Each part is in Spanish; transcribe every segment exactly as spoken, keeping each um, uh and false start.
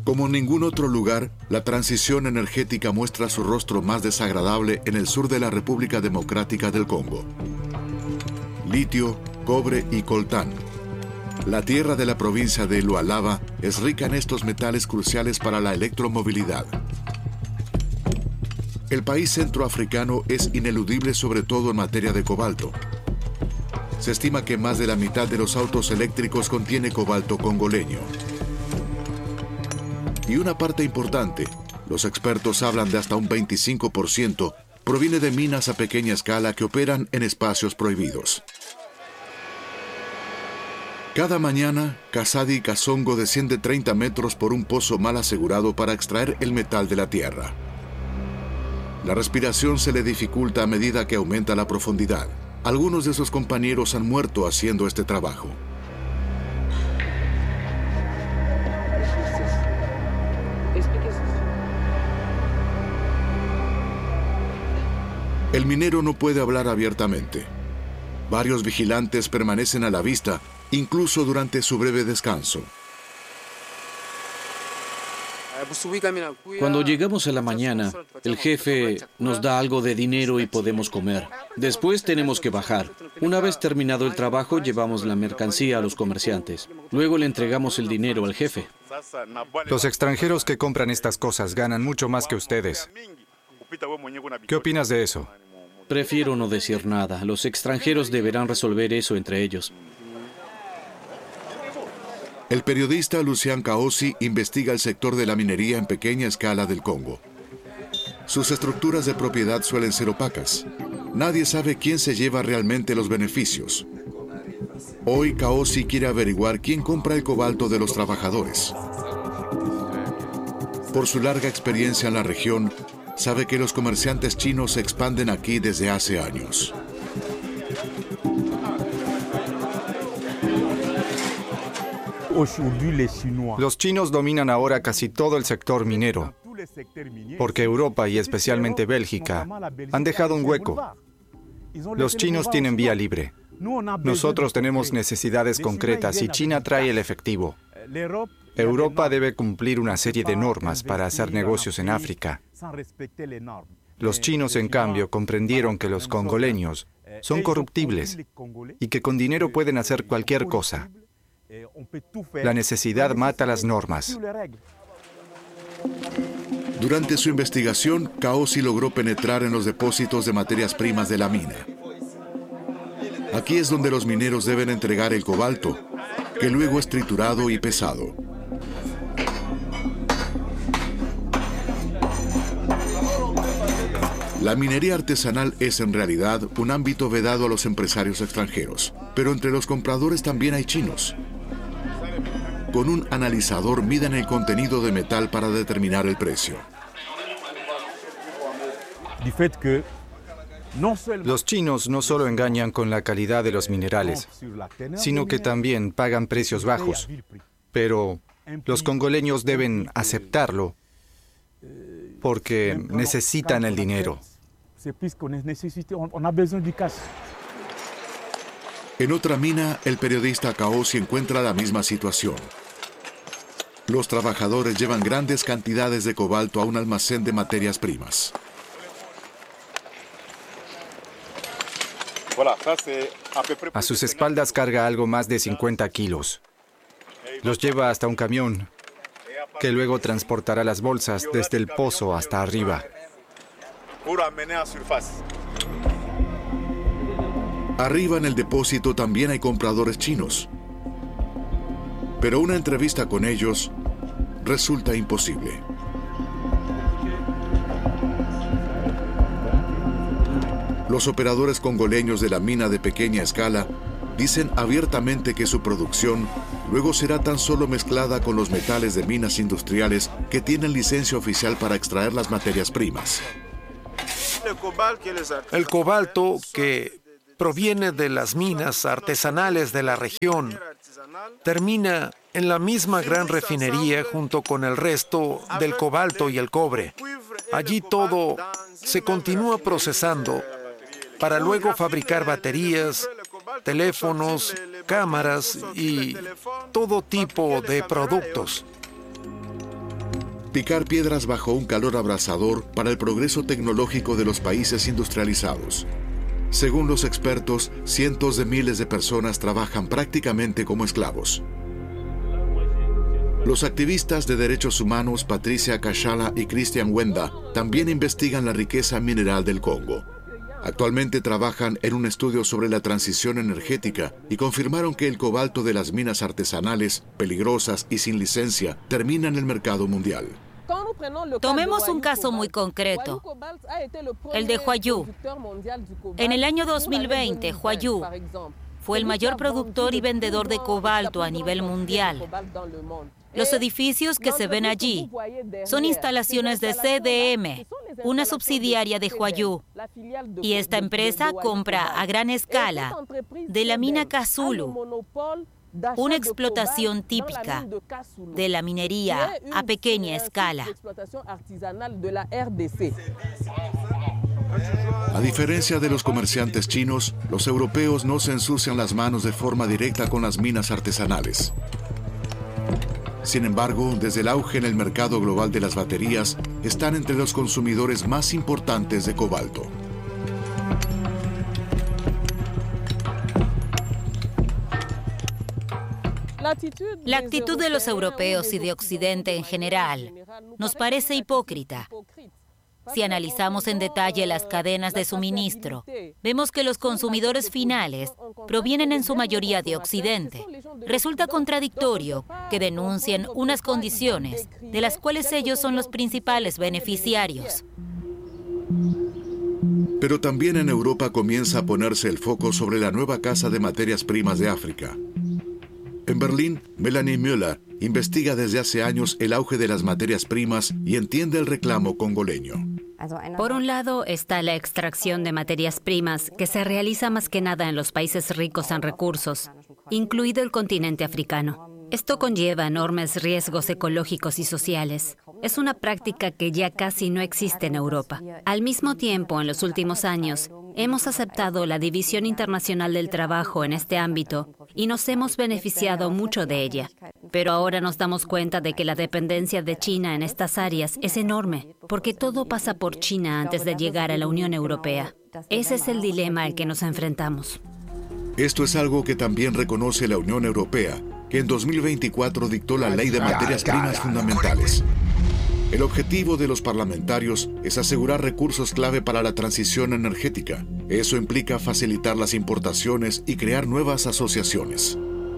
Como en ningún otro lugar, la transición energética muestra su rostro más desagradable en el sur de la República Democrática del Congo. Litio, cobre y coltán. La tierra de la provincia de Lualaba es rica en estos metales cruciales para la electromovilidad. El país centroafricano es ineludible sobre todo en materia de cobalto. Se estima que más de la mitad de los autos eléctricos contiene cobalto congoleño. Y una parte importante, los expertos hablan de hasta un veinticinco por ciento, proviene de minas a pequeña escala que operan en espacios prohibidos. Cada mañana, Kasadi Kasongo desciende treinta metros por un pozo mal asegurado para extraer el metal de la tierra. La respiración se le dificulta a medida que aumenta la profundidad. Algunos de sus compañeros han muerto haciendo este trabajo. El minero no puede hablar abiertamente. Varios vigilantes permanecen a la vista, incluso durante su breve descanso. Cuando llegamos a la mañana, el jefe nos da algo de dinero y podemos comer. Después tenemos que bajar. Una vez terminado el trabajo, llevamos la mercancía a los comerciantes. Luego le entregamos el dinero al jefe. Los extranjeros que compran estas cosas ganan mucho más que ustedes. ¿Qué opinas de eso? Prefiero no decir nada. Los extranjeros deberán resolver eso entre ellos. El periodista Lucien Kaosi investiga el sector de la minería en pequeña escala del Congo. Sus estructuras de propiedad suelen ser opacas. Nadie sabe quién se lleva realmente los beneficios. Hoy Kaosi quiere averiguar quién compra el cobalto de los trabajadores. Por su larga experiencia en la región, sabe que los comerciantes chinos se expanden aquí desde hace años. Los chinos dominan ahora casi todo el sector minero, porque Europa y especialmente Bélgica han dejado un hueco. Los chinos tienen vía libre. Nosotros tenemos necesidades concretas y China trae el efectivo. Europa debe cumplir una serie de normas para hacer negocios en África. Los chinos, en cambio, comprendieron que los congoleños son corruptibles y que con dinero pueden hacer cualquier cosa. La necesidad mata las normas. Durante su investigación, Kaosi logró penetrar en los depósitos de materias primas de la mina. Aquí es donde los mineros deben entregar el cobalto, que luego es triturado y pesado. La minería artesanal es en realidad un ámbito vedado a los empresarios extranjeros, pero entre los compradores también hay chinos. Con un analizador miden el contenido de metal para determinar el precio. Los chinos no solo engañan con la calidad de los minerales, sino que también pagan precios bajos. Pero los congoleños deben aceptarlo porque necesitan el dinero. En otra mina, el periodista Kaosi encuentra la misma situación. Los trabajadores llevan grandes cantidades de cobalto a un almacén de materias primas. A sus espaldas carga algo más de cincuenta kilos. Los lleva hasta un camión, que luego transportará las bolsas desde el pozo hasta arriba. Arriba en el depósito también hay compradores chinos. Pero una entrevista con ellos resulta imposible. Los operadores congoleños de la mina de pequeña escala dicen abiertamente que su producción luego será tan solo mezclada con los metales de minas industriales que tienen licencia oficial para extraer las materias primas. El cobalto que proviene de las minas artesanales de la región termina en la misma gran refinería junto con el resto del cobalto y el cobre. Allí todo se continúa procesando para luego fabricar baterías, teléfonos, cámaras y todo tipo de productos. picar piedras bajo un calor abrasador para el progreso tecnológico de los países industrializados. Según los expertos, cientos de miles de personas trabajan prácticamente como esclavos. Los activistas de derechos humanos Patricia Kashala y Christian Wenda también investigan la riqueza mineral del Congo. Actualmente trabajan en un estudio sobre la transición energética y confirmaron que el cobalto de las minas artesanales, peligrosas y sin licencia, termina en el mercado mundial. Tomemos un caso muy concreto, el de Huayou. En el año dos mil veinte, Huayou fue el mayor productor y vendedor de cobalto a nivel mundial. Los edificios que se ven allí son instalaciones de C D M, una subsidiaria de Huayou, y esta empresa compra a gran escala de la mina Kasulu, una explotación típica de la minería a pequeña escala. A diferencia de los comerciantes chinos, los europeos no se ensucian las manos de forma directa con las minas artesanales. Sin embargo, desde el auge en el mercado global de las baterías, están entre los consumidores más importantes de cobalto. La actitud de los europeos y de Occidente en general nos parece hipócrita. Si analizamos en detalle las cadenas de suministro, vemos que los consumidores finales provienen en su mayoría de Occidente. Resulta contradictorio que denuncien unas condiciones de las cuales ellos son los principales beneficiarios. Pero también en Europa comienza a ponerse el foco sobre la nueva casa de materias primas de África. En Berlín, Melanie Müller investiga desde hace años el auge de las materias primas y entiende el reclamo congoleño. Por un lado está la extracción de materias primas, que se realiza más que nada en los países ricos en recursos, incluido el continente africano. Esto conlleva enormes riesgos ecológicos y sociales. Es una práctica que ya casi no existe en Europa. Al mismo tiempo, en los últimos años, hemos aceptado la División Internacional del Trabajo en este ámbito y nos hemos beneficiado mucho de ella. Pero ahora nos damos cuenta de que la dependencia de China en estas áreas es enorme, porque todo pasa por China antes de llegar a la Unión Europea. Ese es el dilema al que nos enfrentamos. Esto es algo que también reconoce la Unión Europea, que en dos mil veinticuatro dictó la Ley de Materias Primas Fundamentales. El objetivo de los parlamentarios es asegurar recursos clave para la transición energética. Eso implica facilitar las importaciones y crear nuevas asociaciones.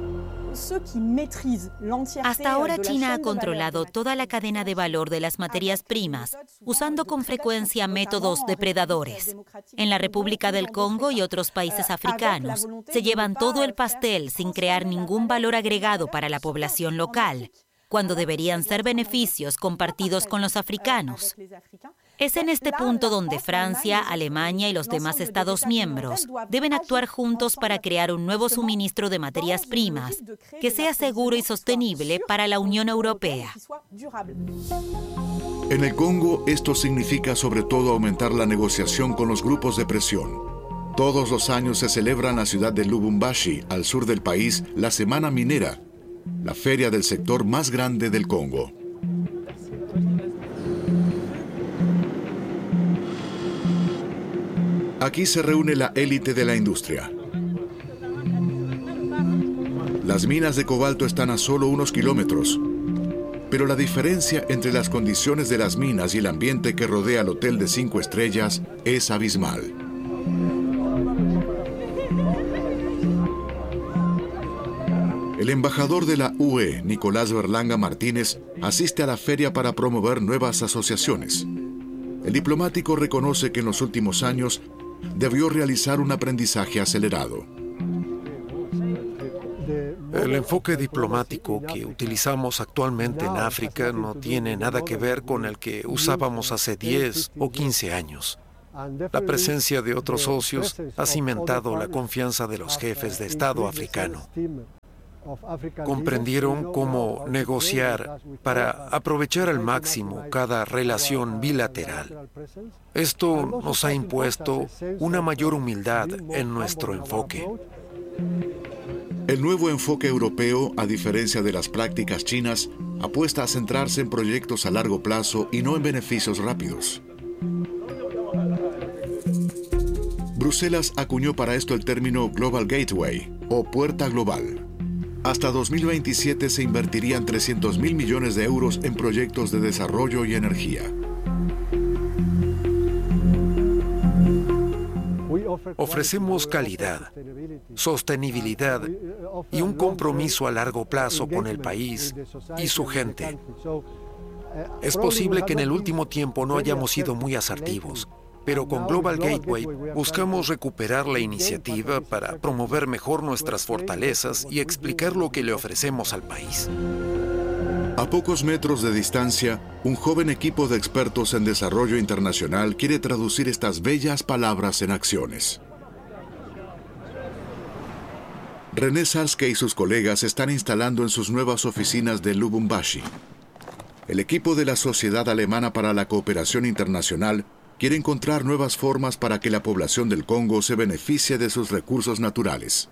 Hasta ahora China ha controlado toda la cadena de valor de las materias primas, usando con frecuencia métodos depredadores. En la República del Congo y otros países africanos, se llevan todo el pastel sin crear ningún valor agregado para la población local, cuando deberían ser beneficios compartidos con los africanos. Es en este punto donde Francia, Alemania y los demás Estados miembros deben actuar juntos para crear un nuevo suministro de materias primas que sea seguro y sostenible para la Unión Europea. En el Congo, esto significa sobre todo aumentar la negociación con los grupos de presión. Todos los años se celebra en la ciudad de Lubumbashi, al sur del país, la Semana Minera, la feria del sector más grande del Congo. Aquí se reúne la élite de la industria. Las minas de cobalto están a solo unos kilómetros, pero la diferencia entre las condiciones de las minas y el ambiente que rodea el hotel de cinco estrellas es abismal. El embajador de la U E, Nicolás Berlanga Martínez, asiste a la feria para promover nuevas asociaciones. El diplomático reconoce que en los últimos años debió realizar un aprendizaje acelerado. El enfoque diplomático que utilizamos actualmente en África no tiene nada que ver con el que usábamos hace diez o quince años. La presencia de otros socios ha cimentado la confianza de los jefes de Estado africano. Comprendieron cómo negociar para aprovechar al máximo cada relación bilateral. Esto nos ha impuesto una mayor humildad en nuestro enfoque. El nuevo enfoque europeo, a diferencia de las prácticas chinas, apuesta a centrarse en proyectos a largo plazo y no en beneficios rápidos. Bruselas acuñó para esto el término Global Gateway, o Puerta Global. Hasta dos mil veintisiete se invertirían trescientos mil millones de euros en proyectos de desarrollo y energía. Ofrecemos calidad, sostenibilidad y un compromiso a largo plazo con el país y su gente. Es posible que en el último tiempo no hayamos sido muy asertivos, pero con Global Gateway buscamos recuperar la iniciativa para promover mejor nuestras fortalezas y explicar lo que le ofrecemos al país. A pocos metros de distancia, un joven equipo de expertos en desarrollo internacional quiere traducir estas bellas palabras en acciones. René Salske y sus colegas están instalando en sus nuevas oficinas de Lubumbashi. El equipo de la Sociedad Alemana para la Cooperación Internacional quiere encontrar nuevas formas para que la población del Congo se beneficie de sus recursos naturales.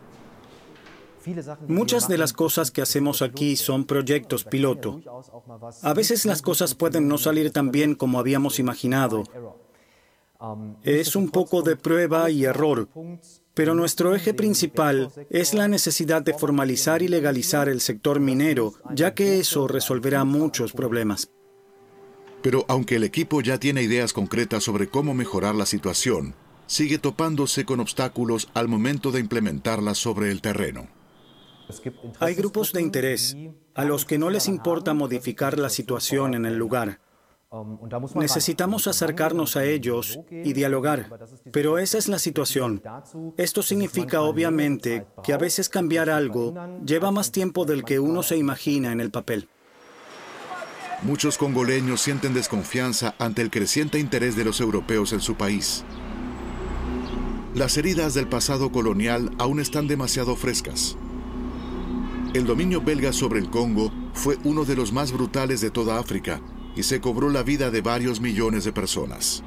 Muchas de las cosas que hacemos aquí son proyectos piloto. A veces las cosas pueden no salir tan bien como habíamos imaginado. Es un poco de prueba y error, pero nuestro eje principal es la necesidad de formalizar y legalizar el sector minero, ya que eso resolverá muchos problemas. Pero aunque el equipo ya tiene ideas concretas sobre cómo mejorar la situación, sigue topándose con obstáculos al momento de implementarlas sobre el terreno. Hay grupos de interés a los que no les importa modificar la situación en el lugar. Necesitamos acercarnos a ellos y dialogar, pero esa es la situación. Esto significa, obviamente, que a veces cambiar algo lleva más tiempo del que uno se imagina en el papel. Muchos congoleños sienten desconfianza ante el creciente interés de los europeos en su país. Las heridas del pasado colonial aún están demasiado frescas. El dominio belga sobre el Congo fue uno de los más brutales de toda África y se cobró la vida de varios millones de personas.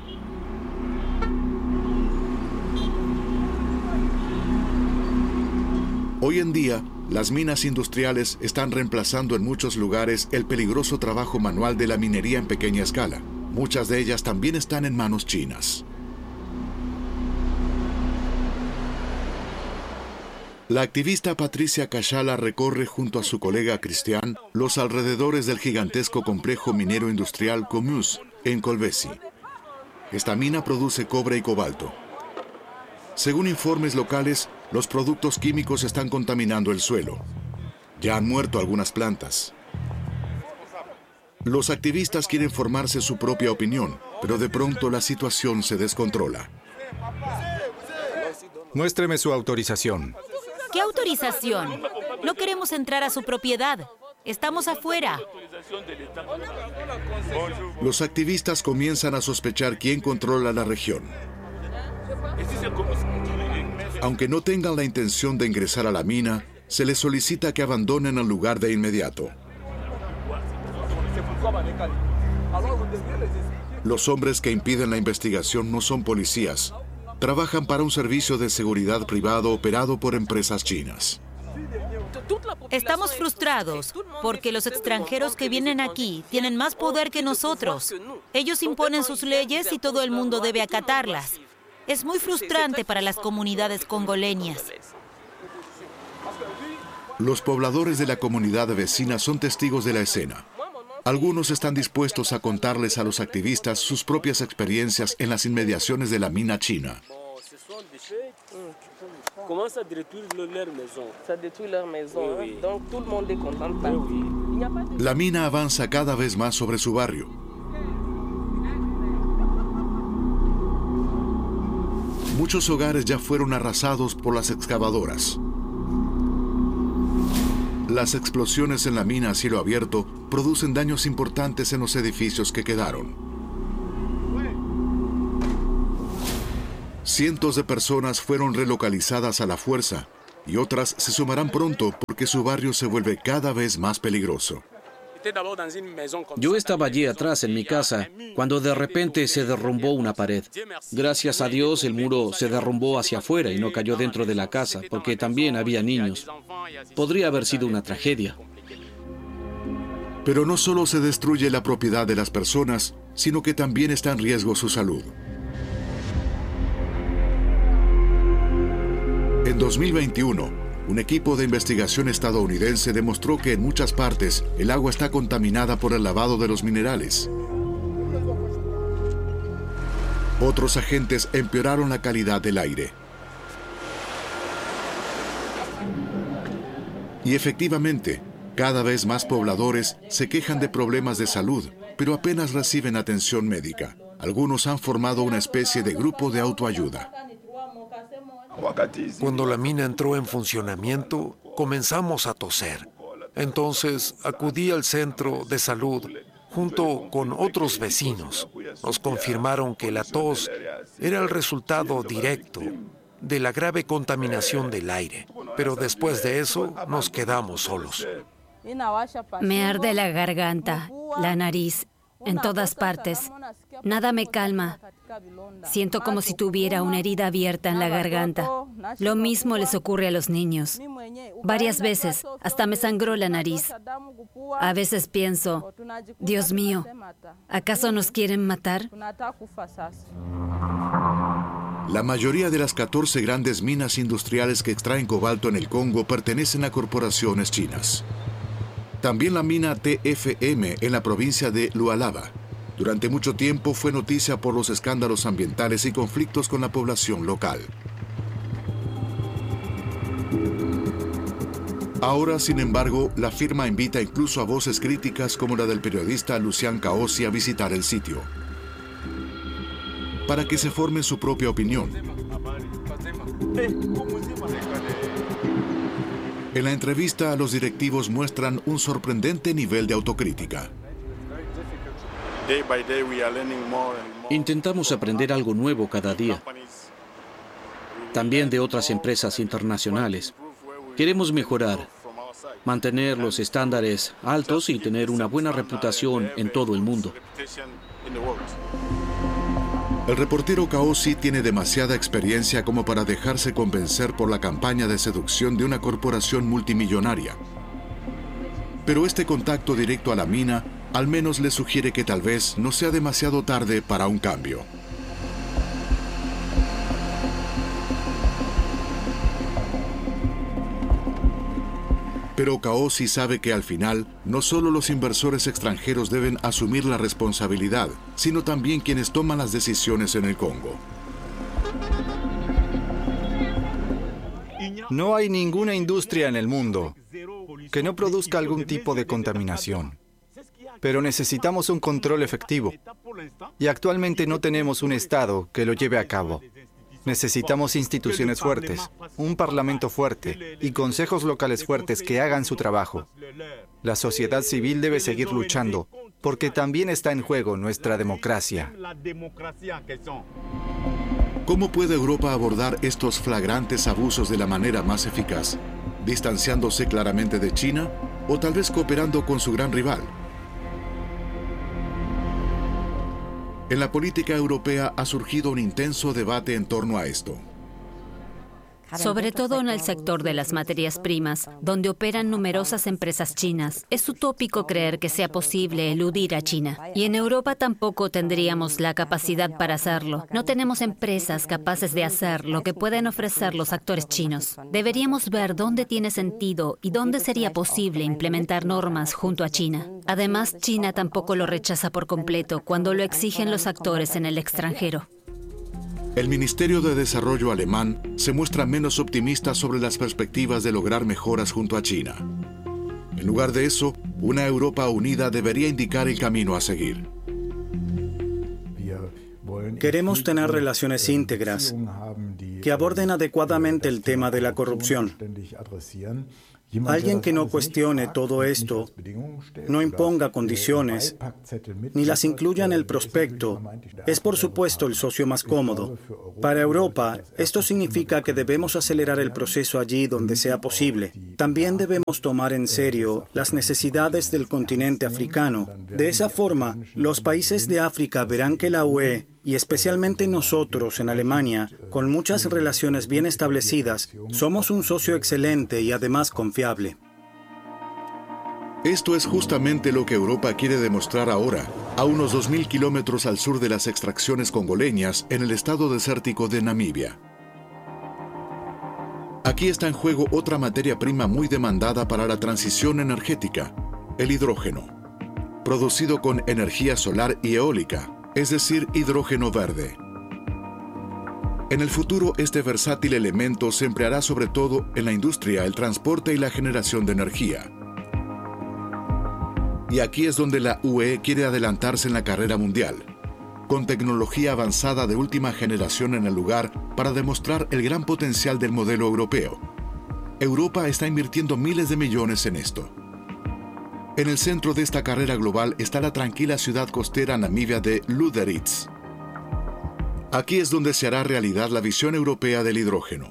Hoy en día, las minas industriales están reemplazando en muchos lugares el peligroso trabajo manual de la minería en pequeña escala. Muchas de ellas también están en manos chinas. La activista Patricia Kachala recorre junto a su colega Christian los alrededores del gigantesco complejo minero industrial Comus en Kolwezi. Esta mina produce cobre y cobalto. Según informes locales, los productos químicos están contaminando el suelo. Ya han muerto algunas plantas. Los activistas quieren formarse su propia opinión, pero de pronto la situación se descontrola. Muéstreme su autorización. ¿Qué autorización? No queremos entrar a su propiedad. Estamos afuera. Los activistas comienzan a sospechar quién controla la región. Aunque no tengan la intención de ingresar a la mina, se les solicita que abandonen el lugar de inmediato. Los hombres que impiden la investigación no son policías. Trabajan para un servicio de seguridad privado operado por empresas chinas. Estamos frustrados porque los extranjeros que vienen aquí tienen más poder que nosotros. Ellos imponen sus leyes y todo el mundo debe acatarlas. Es muy frustrante para las comunidades congoleñas. Los pobladores de la comunidad vecina son testigos de la escena. Algunos están dispuestos a contarles a los activistas sus propias experiencias en las inmediaciones de la mina china. La mina avanza cada vez más sobre su barrio. Muchos hogares ya fueron arrasados por las excavadoras. Las explosiones en la mina a cielo abierto producen daños importantes en los edificios que quedaron. Cientos de personas fueron relocalizadas a la fuerza y otras se sumarán pronto porque su barrio se vuelve cada vez más peligroso. Yo estaba allí atrás en mi casa cuando de repente se derrumbó una pared. Gracias a Dios el muro se derrumbó hacia afuera y no cayó dentro de la casa, porque también había niños. Podría haber sido una tragedia. Pero no solo se destruye la propiedad de las personas, sino que también está en riesgo su salud. En dos mil veintiuno, un equipo de investigación estadounidense demostró que en muchas partes el agua está contaminada por el lavado de los minerales. Otros agentes empeoraron la calidad del aire. Y efectivamente, cada vez más pobladores se quejan de problemas de salud, pero apenas reciben atención médica. Algunos han formado una especie de grupo de autoayuda. Cuando la mina entró en funcionamiento, comenzamos a toser. Entonces acudí al centro de salud junto con otros vecinos. Nos confirmaron que la tos era el resultado directo de la grave contaminación del aire. Pero después de eso, nos quedamos solos. Me arde la garganta, la nariz, en todas partes. Nada me calma. Siento como si tuviera una herida abierta en la garganta. Lo mismo les ocurre a los niños. Varias veces, hasta me sangró la nariz. A veces pienso, Dios mío, ¿acaso nos quieren matar? La mayoría de las catorce grandes minas industriales que extraen cobalto en el Congo pertenecen a corporaciones chinas. También la mina T F M en la provincia de Lualaba. Durante mucho tiempo fue noticia por los escándalos ambientales y conflictos con la población local. Ahora, sin embargo, la firma invita incluso a voces críticas como la del periodista Lucian Kaosi a visitar el sitio, para que se formen su propia opinión. En la entrevista, los directivos muestran un sorprendente nivel de autocrítica. Intentamos aprender algo nuevo cada día, también de otras empresas internacionales. Queremos mejorar, mantener los estándares altos y tener una buena reputación en todo el mundo. El reportero Kaosi tiene demasiada experiencia como para dejarse convencer por la campaña de seducción de una corporación multimillonaria. Pero este contacto directo a la mina al menos le sugiere que tal vez no sea demasiado tarde para un cambio. Pero Kaosi sabe que al final, no solo los inversores extranjeros deben asumir la responsabilidad, sino también quienes toman las decisiones en el Congo. No hay ninguna industria en el mundo que no produzca algún tipo de contaminación. Pero necesitamos un control efectivo. Y actualmente no tenemos un Estado que lo lleve a cabo. Necesitamos instituciones fuertes, un parlamento fuerte y consejos locales fuertes que hagan su trabajo. La sociedad civil debe seguir luchando, porque también está en juego nuestra democracia. ¿Cómo puede Europa abordar estos flagrantes abusos de la manera más eficaz? ¿Distanciándose claramente de China o tal vez cooperando con su gran rival? En la política europea ha surgido un intenso debate en torno a esto. Sobre todo en el sector de las materias primas, donde operan numerosas empresas chinas. Es utópico creer que sea posible eludir a China. Y en Europa tampoco tendríamos la capacidad para hacerlo. No tenemos empresas capaces de hacer lo que pueden ofrecer los actores chinos. Deberíamos ver dónde tiene sentido y dónde sería posible implementar normas junto a China. Además, China tampoco lo rechaza por completo cuando lo exigen los actores en el extranjero. El Ministerio de Desarrollo alemán se muestra menos optimista sobre las perspectivas de lograr mejoras junto a China. En lugar de eso, una Europa unida debería indicar el camino a seguir. Queremos tener relaciones íntegras que aborden adecuadamente el tema de la corrupción. Alguien que no cuestione todo esto, no imponga condiciones, ni las incluya en el prospecto, es por supuesto el socio más cómodo. Para Europa, esto significa que debemos acelerar el proceso allí donde sea posible. También debemos tomar en serio las necesidades del continente africano. De esa forma, los países de África verán que la U E, y especialmente nosotros en Alemania, con muchas relaciones bien establecidas, somos un socio excelente y además confiable. Esto es justamente lo que Europa quiere demostrar ahora, a unos dos mil kilómetros al sur de las extracciones congoleñas en el estado desértico de Namibia. Aquí está en juego otra materia prima muy demandada para la transición energética, el hidrógeno, producido con energía solar y eólica, es decir, hidrógeno verde. En el futuro, este versátil elemento se empleará sobre todo en la industria, el transporte y la generación de energía. Y aquí es donde la U E quiere adelantarse en la carrera mundial, con tecnología avanzada de última generación en el lugar para demostrar el gran potencial del modelo europeo. Europa está invirtiendo miles de millones en esto. En el centro de esta carrera global está la tranquila ciudad costera namibia de Lüderitz. Aquí es donde se hará realidad la visión europea del hidrógeno.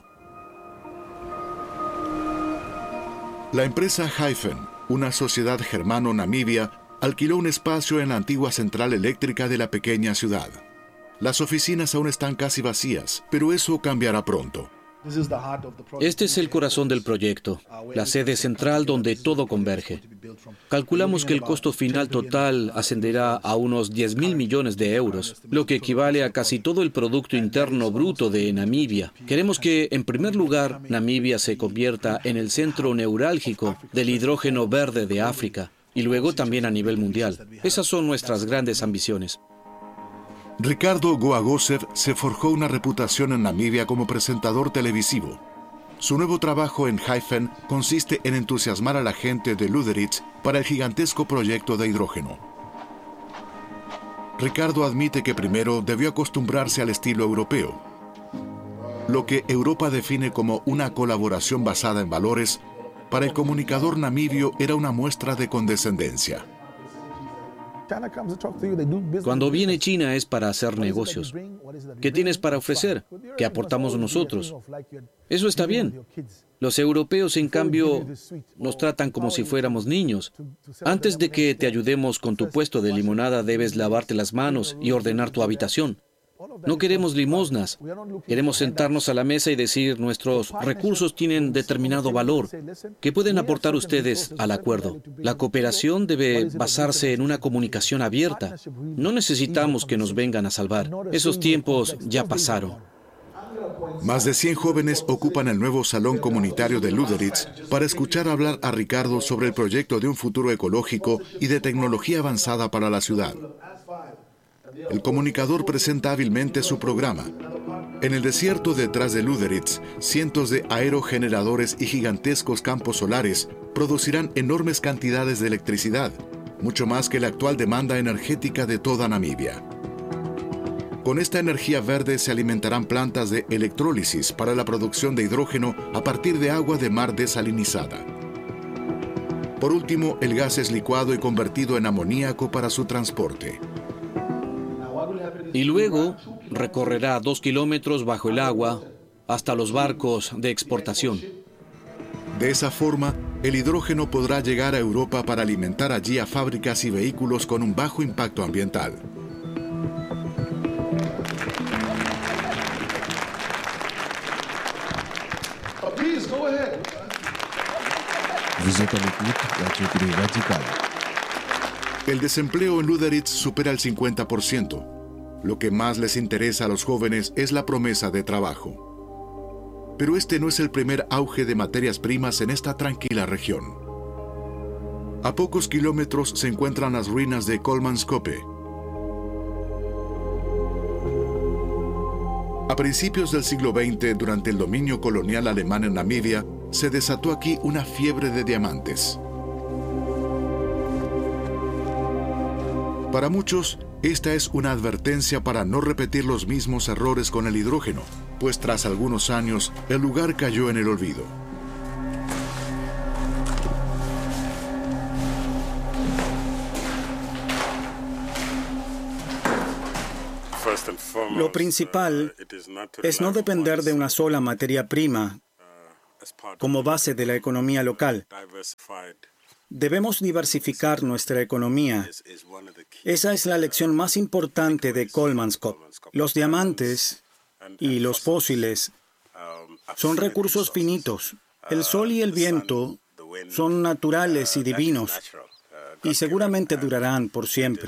La empresa Hyphen, una sociedad germano-namibia, alquiló un espacio en la antigua central eléctrica de la pequeña ciudad. Las oficinas aún están casi vacías, pero eso cambiará pronto. Este es el corazón del proyecto, la sede central donde todo converge. Calculamos que el costo final total ascenderá a unos diez mil millones de euros, lo que equivale a casi todo el Producto Interno Bruto de Namibia. Queremos que, en primer lugar, Namibia se convierta en el centro neurálgico del hidrógeno verde de África, y luego también a nivel mundial. Esas son nuestras grandes ambiciones. Ricardo Goagosev se forjó una reputación en Namibia como presentador televisivo. Su nuevo trabajo en Hyphen consiste en entusiasmar a la gente de Lüderitz para el gigantesco proyecto de hidrógeno. Ricardo admite que primero debió acostumbrarse al estilo europeo. Lo que Europa define como una colaboración basada en valores, para el comunicador namibio era una muestra de condescendencia. Cuando viene China es para hacer negocios. ¿Qué tienes para ofrecer? ¿Qué aportamos nosotros? Eso está bien. Los europeos, en cambio, nos tratan como si fuéramos niños. Antes de que te ayudemos con tu puesto de limonada, debes lavarte las manos y ordenar tu habitación. No queremos limosnas. Queremos sentarnos a la mesa y decir, nuestros recursos tienen determinado valor. ¿Qué pueden aportar ustedes al acuerdo? La cooperación debe basarse en una comunicación abierta. No necesitamos que nos vengan a salvar. Esos tiempos ya pasaron. Más de cien jóvenes ocupan el nuevo salón comunitario de Lüderitz para escuchar hablar a Ricardo sobre el proyecto de un futuro ecológico y de tecnología avanzada para la ciudad. El comunicador presenta hábilmente su programa. En el desierto detrás de Lüderitz, cientos de aerogeneradores y gigantescos campos solares producirán enormes cantidades de electricidad, mucho más que la actual demanda energética de toda Namibia. Con esta energía verde se alimentarán plantas de electrólisis para la producción de hidrógeno a partir de agua de mar desalinizada. Por último, el gas es licuado y convertido en amoníaco para su transporte. Y luego recorrerá dos kilómetros bajo el agua hasta los barcos de exportación. De esa forma, el hidrógeno podrá llegar a Europa para alimentar allí a fábricas y vehículos con un bajo impacto ambiental. El desempleo en Lüderitz supera el cincuenta por ciento. Lo que más les interesa a los jóvenes es la promesa de trabajo. Pero este no es el primer auge de materias primas en esta tranquila región. A pocos kilómetros se encuentran las ruinas de Kolmanskope. A principios del siglo veinte, durante el dominio colonial alemán en Namibia, se desató aquí una fiebre de diamantes. Para muchos, esta es una advertencia para no repetir los mismos errores con el hidrógeno, pues tras algunos años, el lugar cayó en el olvido. Lo principal es no depender de una sola materia prima como base de la economía local. Debemos diversificar nuestra economía. Esa es la lección más importante de Kolmanskop. Los diamantes y los fósiles son recursos finitos. El sol y el viento son naturales y divinos, y seguramente durarán por siempre.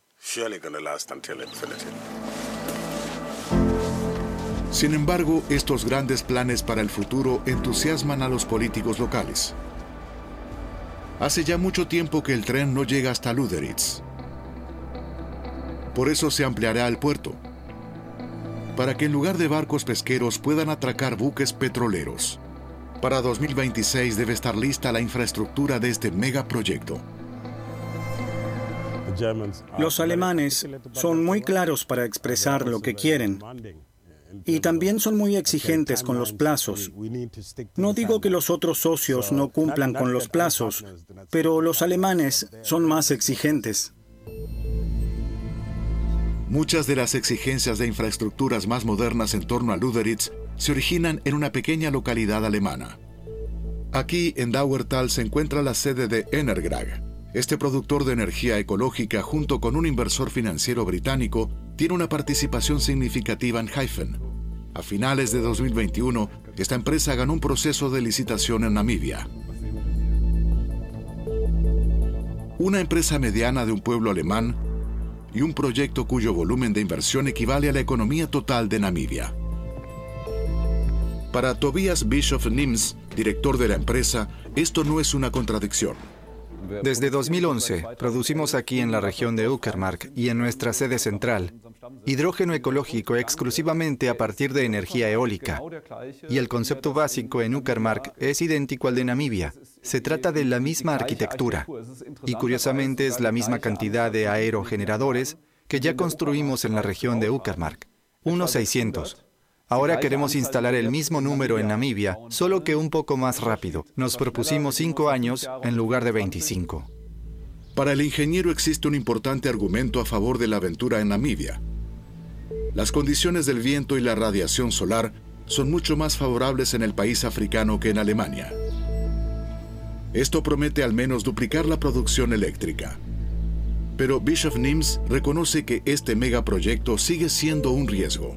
Sin embargo, estos grandes planes para el futuro entusiasman a los políticos locales. Hace ya mucho tiempo que el tren no llega hasta Lüderitz. Por eso se ampliará el puerto, para que en lugar de barcos pesqueros puedan atracar buques petroleros. Para dos mil veintiséis debe estar lista la infraestructura de este megaproyecto. Los alemanes son muy claros para expresar lo que quieren. Y también son muy exigentes con los plazos. No digo que los otros socios no cumplan con los plazos, pero los alemanes son más exigentes. Muchas de las exigencias de infraestructuras más modernas en torno a Lüderitz se originan en una pequeña localidad alemana. Aquí, en Dauertal, se encuentra la sede de Energrag. Este productor de energía ecológica, junto con un inversor financiero británico, tiene una participación significativa en Hyphen. A finales de dos mil veintiuno, esta empresa ganó un proceso de licitación en Namibia. Una empresa mediana de un pueblo alemán y un proyecto cuyo volumen de inversión equivale a la economía total de Namibia. Para Tobias Bischoff-Nims, director de la empresa, esto no es una contradicción. Desde dos mil once, producimos aquí en la región de Uckermark y en nuestra sede central hidrógeno ecológico exclusivamente a partir de energía eólica. Y el concepto básico en Uckermark es idéntico al de Namibia. Se trata de la misma arquitectura. Y curiosamente es la misma cantidad de aerogeneradores que ya construimos en la región de Uckermark, unos seiscientos. Ahora queremos instalar el mismo número en Namibia, solo que un poco más rápido. Nos propusimos cinco años en lugar de veinticinco. Para el ingeniero existe un importante argumento a favor de la aventura en Namibia. Las condiciones del viento y la radiación solar son mucho más favorables en el país africano que en Alemania. Esto promete al menos duplicar la producción eléctrica. Pero Bischoff-Nims reconoce que este megaproyecto sigue siendo un riesgo.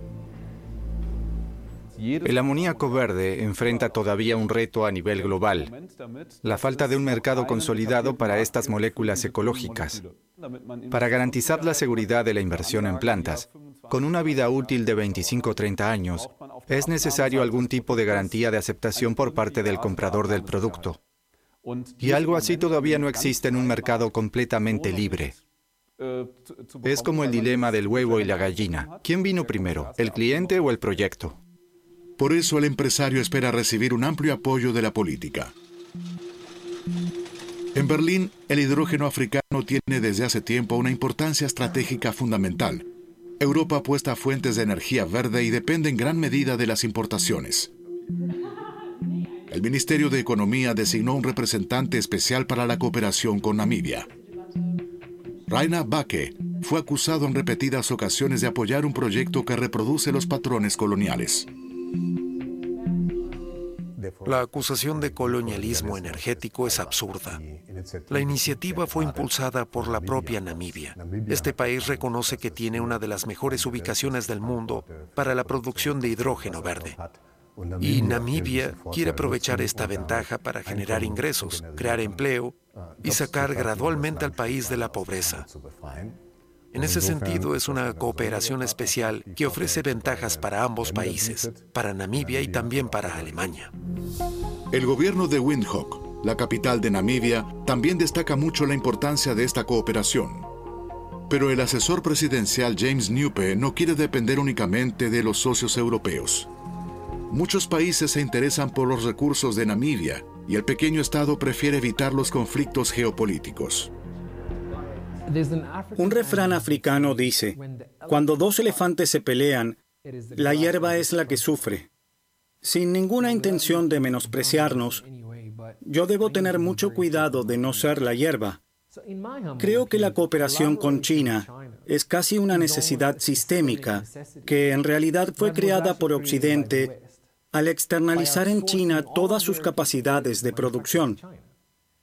El amoníaco verde enfrenta todavía un reto a nivel global: la falta de un mercado consolidado para estas moléculas ecológicas. Para garantizar la seguridad de la inversión en plantas, con una vida útil de veinticinco a treinta años, es necesario algún tipo de garantía de aceptación por parte del comprador del producto. Y algo así todavía no existe en un mercado completamente libre. Es como el dilema del huevo y la gallina. ¿Quién vino primero, el cliente o el proyecto? Por eso el empresario espera recibir un amplio apoyo de la política. En Berlín, el hidrógeno africano tiene desde hace tiempo una importancia estratégica fundamental. Europa apuesta a fuentes de energía verde y depende en gran medida de las importaciones. El Ministerio de Economía designó un representante especial para la cooperación con Namibia. Rainer Backe fue acusado en repetidas ocasiones de apoyar un proyecto que reproduce los patrones coloniales. La acusación de colonialismo energético es absurda. La iniciativa fue impulsada por la propia Namibia. Este país reconoce que tiene una de las mejores ubicaciones del mundo para la producción de hidrógeno verde. Y Namibia quiere aprovechar esta ventaja para generar ingresos, crear empleo y sacar gradualmente al país de la pobreza. En ese sentido, es una cooperación especial que ofrece ventajas para ambos países, para Namibia y también para Alemania. El gobierno de Windhoek, la capital de Namibia, también destaca mucho la importancia de esta cooperación. Pero el asesor presidencial James Newpe no quiere depender únicamente de los socios europeos. Muchos países se interesan por los recursos de Namibia y el pequeño estado prefiere evitar los conflictos geopolíticos. Un refrán africano dice: cuando dos elefantes se pelean, la hierba es la que sufre. Sin ninguna intención de menospreciarnos, yo debo tener mucho cuidado de no ser la hierba. Creo que la cooperación con China es casi una necesidad sistémica que en realidad fue creada por Occidente al externalizar en China todas sus capacidades de producción.